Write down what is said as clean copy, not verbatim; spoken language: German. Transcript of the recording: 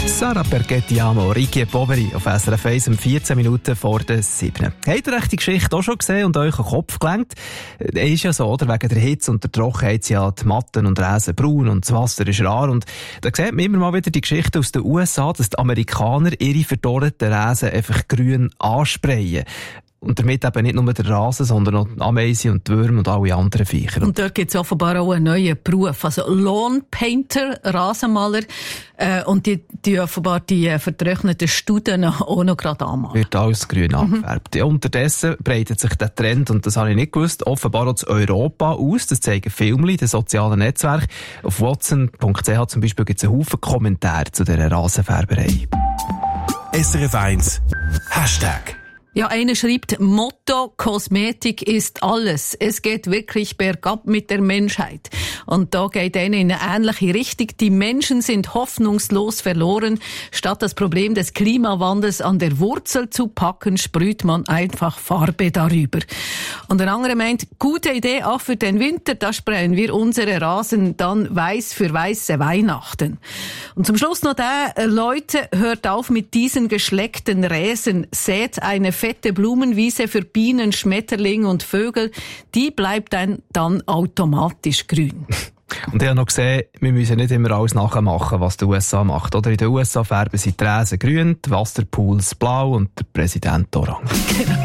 Sarah perché ti amo, Ricky e Poveri auf SRF 1 um 14 Minuten vor der 7. Habt ihr echt die Geschichte auch schon gesehen und euch an den Kopf gelenkt? Ist ja so, oder? Wegen der Hitze und der Trockenheit sind ja die Matten und Rasen braun und das Wasser ist rar. Und da sieht man immer mal wieder die Geschichte aus den USA, dass die Amerikaner ihre verdorrten Rasen einfach grün ansprayen. Und damit eben nicht nur der Rasen, sondern auch die Ameisen und die Würmer und alle anderen Viecher. Und dort gibt es offenbar auch einen neuen Beruf, also Lawn Painter, Rasenmaler. Und die offenbar die vertrockneten Studen auch noch gerade anmalen. Wird alles grün angefärbt. Ja, unterdessen breitet sich der Trend, und das habe ich nicht gewusst, offenbar auch zu Europa aus. Das zeigen Filme in den sozialen Netzwerken. Auf watson.ch zum Beispiel gibt es einen Haufen Kommentare zu dieser Rasenfärberei. SRF 1 Hashtag. Ja, einer schreibt, Motto, Kosmetik ist alles. Es geht wirklich bergab mit der Menschheit. Und da geht einer in eine ähnliche Richtung. Die Menschen sind hoffnungslos verloren. Statt das Problem des Klimawandels an der Wurzel zu packen, sprüht man einfach Farbe darüber. Und der andere meint, gute Idee auch für den Winter, da sprayen wir unsere Rasen dann weiß für weiße Weihnachten. Und zum Schluss noch Leute, hört auf mit diesen geschleckten Räsen, sät eine fette Blumenwiese für Bienen, Schmetterlinge und Vögel, die bleibt dann automatisch grün. Und ich habe noch gesehen, wir müssen nicht immer alles nachmachen, was die USA macht. Oder in den USA färben sie die Rasen grün, die Wasserpools blau und der Präsident orange.